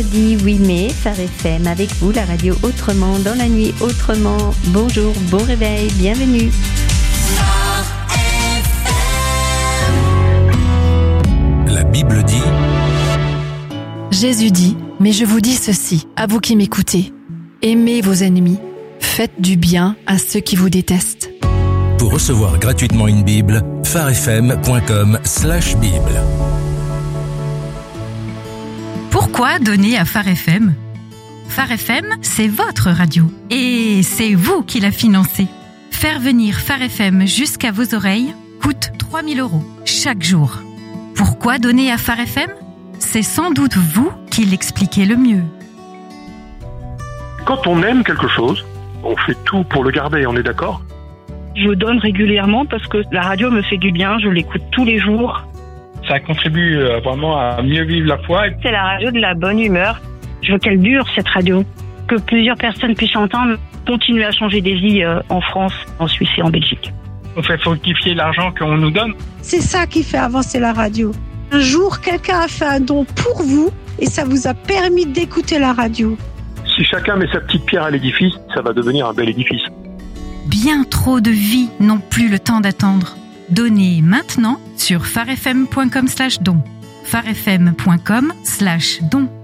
Dit 8 mai, Phare FM avec vous, la radio autrement, dans la nuit autrement. Bonjour, bon réveil, bienvenue. La Bible dit. Jésus dit, mais je vous dis ceci, à vous qui m'écoutez. Aimez vos ennemis, faites du bien à ceux qui vous détestent. Pour recevoir gratuitement une Bible, pharefm.com/Bible. Pourquoi donner à Phare FM ? Phare FM, c'est votre radio. Et c'est vous qui la financez. Faire venir Phare FM jusqu'à vos oreilles coûte 3 000 € chaque jour. Pourquoi donner à Phare FM ? C'est sans doute vous qui l'expliquez le mieux. Quand on aime quelque chose, on fait tout pour le garder, on est d'accord ? Je donne régulièrement parce que la radio me fait du bien, je l'écoute tous les jours. Ça contribue vraiment à mieux vivre la foi. C'est la radio de la bonne humeur. Je veux qu'elle dure, cette radio. Que plusieurs personnes puissent entendre, continuer à changer des vies en France, en Suisse et en Belgique. On fait fructifier l'argent qu'on nous donne. C'est ça qui fait avancer la radio. Un jour, quelqu'un a fait un don pour vous et ça vous a permis d'écouter la radio. Si chacun met sa petite pierre à l'édifice, ça va devenir un bel édifice. Bien trop de vies n'ont plus le temps d'attendre. Donnez maintenant sur pharefm.com/don. pharefm.com/don.